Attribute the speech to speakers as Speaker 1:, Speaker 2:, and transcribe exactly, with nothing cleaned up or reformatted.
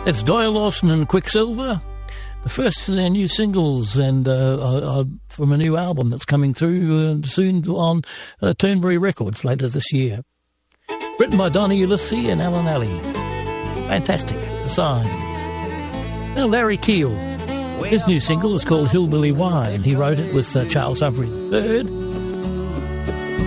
Speaker 1: It's Doyle Lawson and Quicksilver, the first of their new singles, and uh, uh, from a new album that's coming through uh, soon on uh, Turnberry Records later this year. Written by Donnie Ulysses and Alan Alley. Fantastic. The Signs. Now Larry Keel. His new single is called Hillbilly Wine. He wrote it with uh, Charles Humphrey the third.